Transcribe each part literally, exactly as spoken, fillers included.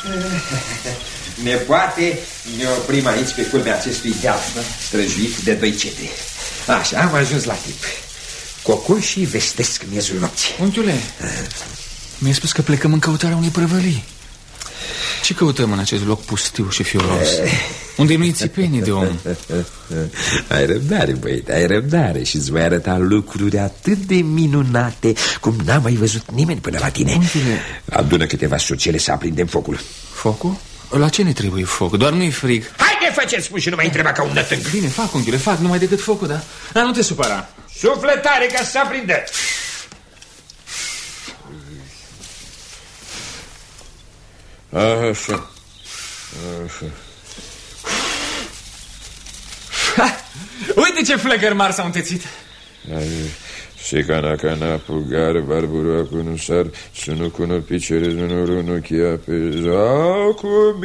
Nepoate, ne oprim aici pe culmea acestui deal străjuit de doi cetri. Așa, am ajuns la timp. Cocoșii vestesc miezul nopții. Unchiule, mi-ai spus că plecăm în căutarea unei prăvălii. Ce căutăm în acest loc pustiu și fioros? Unde nu-i țipenii de om? Ai răbdare, băiete, ai răbdare. Și îți voi arăta lucruri atât de minunate cum n-a mai văzut nimeni până la tine. Unchiule, adună câteva sucele să aprindem focul. Focul? La ce ne trebuie foc? Doar nu-i frig. Haide, faceți spun și nu mai întreba ca un nătânc. Bine, fac, unchiule, fac, numai decât focul, da? Dar nu te supăra. Sufletare ca să se aprindă. Așa. Așa. Uite ce flăcări mari s-au întețit. Se cana cana pugar barbura cu nu sar să nu cună picere nu nu chia pe zacumi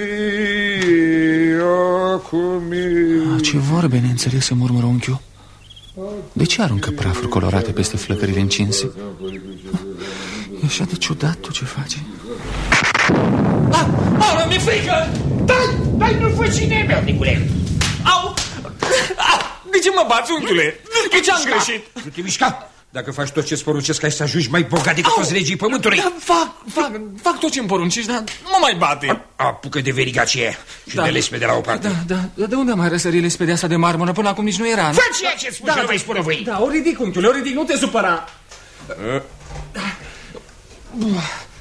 acumi. Ce vorbe neînțelese, murmură unchiul. De ce aruncă prafuri colorate peste flăcările încinse? E așa de ciudat tot ce face. Ah, au, mi-e frică! Dai, dai, nu-l fă cine meu, Nicule! Au! De ce mă bați, unchiule? De ce am greșit? Nu te mișca! Dacă faci tot ce-ți poruncesc, ai să ajungi mai bogat decât toți regii pământului. Da, fac, fac, fac tot ce-mi poruncești, dar nu mă mai bate. Apucă de veriga aceea și da. de lespe de la o parte. Da, da, dar de unde am mai răsărit lespedea asta de marmură? Până acum nici nu era. Fă ceea ce-ți spun, da, și nu mai spune voi. Da, o ridic, unchiule, o ridic, nu te supăra. Uh.